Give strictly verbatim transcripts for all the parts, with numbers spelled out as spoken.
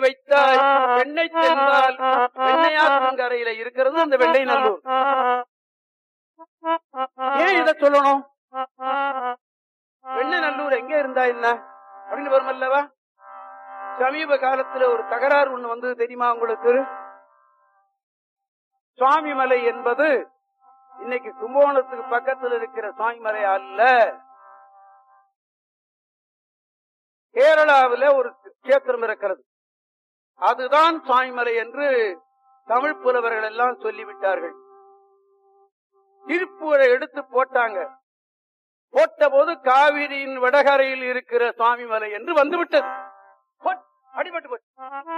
வைத்தாய் வெண்ணை தென்பால் வெண்ணையாற்றங்கரையில இருக்கிறது அந்த வெண்ணை நல்லூர். ஏன் இதை சொல்லணும்? வெண்ணை நல்லூர் எங்க இருந்தா என்ன அப்படின்னு வருமல்லவா? சமீப காலத்துல ஒரு தகராறு ஒண்ணு வந்தது தெரியுமா உங்களுக்கு? சுவாமிமலை என்பது இன்னைக்கு கும்பகோணத்துக்கு பக்கத்தில் இருக்கிற சுவாமிமலை அல்ல, கேரளாவில ஒரு கஷேத்திரம் இருக்கிறது, அதுதான் சுவாமிமலை என்று தமிழ் புலவர்கள் எல்லாம் சொல்லிவிட்டார்கள். திருப்பூரை எடுத்து போட்டாங்க. போட்ட போது காவிரியின் வடகரையில் இருக்கிற சுவாமிமலை என்று வந்துவிட்டது. அடிபட்டு போச்சு.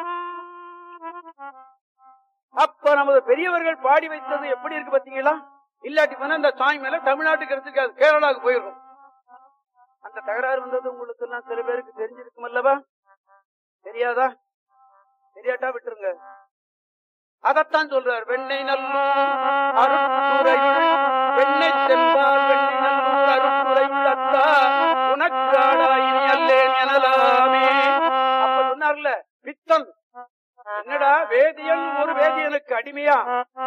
அப்ப நமது பெரியவர்கள் பாடி வைத்தது எப்படி இருக்கு பாத்தீங்களா? இல்லாட்டி போனா இந்த சுவாமிமலை தமிழ்நாட்டுக்கு எடுத்துக்காது, கேரளாவுக்கு போயிருக்கும். அந்த தகராறு வந்தது உங்களுக்கு எல்லாம் சில பேருக்கு தெரிஞ்சிருக்கும் அல்லவா? தெரியாதா? தெரியாட்டா விட்டுருங்க. அதத்தான் சொல்றார். வெண்ணை நல்லூர் அருட்துறையுள் வெண்ணை தென்பால் வெண்ணை நல்லூர் அருட்துறையுள் அத்தா உனக்காடாயினி அல்லேன் எனலாமே. அப்ப சொன்னார்ல பித்தன், என்னடா வேதியன் ஒரு வேதியனுக்கு அடிமையா,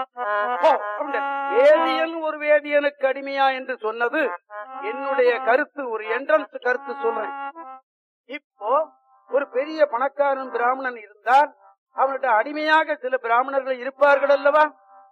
வேதியன் ஒரு வேதியனுக்கு அடிமையா என்று சொன்னது என்னுடைய கருத்து, ஒரு என்ட்ரன்ஸ் கருத்து சொல்றேன். இப்போ ஒரு பெரிய பணக்காரன் பிராமணன் இருந்தால் அவன்கிட்ட அடிமையாக சில பிராமணர்கள் இருப்பார்கள் அல்லவா?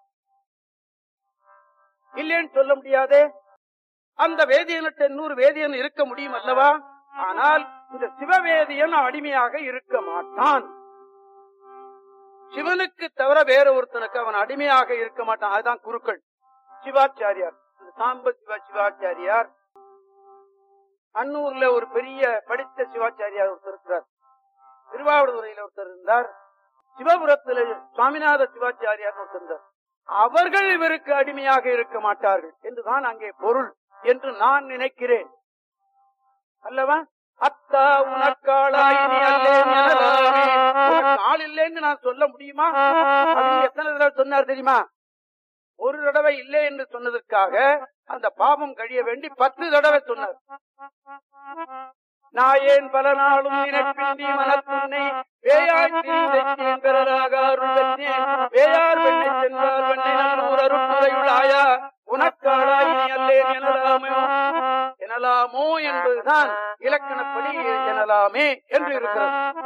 இல்லேன்னு சொல்ல முடியாதே. அந்த வேதியன்கிட்ட இன்னொரு வேதியன் இருக்க முடியும் அல்லவா? ஆனால் இந்த சிவவேதியன் அடிமையாக இருக்க மாட்டான். சிவனுக்கு தவிர வேற ஒருத்தனுக்கு அவன் அடிமையாக இருக்க மாட்டான். அதுதான் குருக்கள். சிவாச்சாரியார், சாம்ப சிவ சிவாச்சாரியார், அன்னூர்ல ஒரு பெரிய படித்த சிவாச்சாரியார் ஒருத்தர் இருக்கிறார், திருவாவூர்துறையில ஒருத்தர் இருந்தார், சிவபுரத்தில் சுவாமிநாத சிவாச்சாரியார் ஒருத்தர் இருந்தார். அவர்கள் இவருக்கு அடிமையாக இருக்க மாட்டார்கள் என்றுதான் அங்கே பொருள் என்று நான் நினைக்கிறேன் அல்லவா? அத்தா உனக்காளாயினி அல்லேன் எனலாமே. ஆள் இல்லைன்னு நான் சொல்ல முடியுமா? எத்தனை தடவை சொன்னார் தெரியுமா? ஒரு தடவை இல்லை என்று சொன்னதற்காக அந்த பாவம் கழிய வேண்டி பத்து தடவை சொன்னார். நாயேன் பல நாளும் நினைப்பின்றி மனத்துன்னை வேயாய்த்தேன் பெறராக அருள்வத்தேன் வேயார் வெண்ணை சென்றார் வெண்ணை நல்லூர் அருட்துறையுள் ஆயா உனக்காளாயினி அல்லேன் எனலாமோ எனலாமோ என்பதுதான் இலக்கணப்படி எனலாமே என்று இருக்கிறது.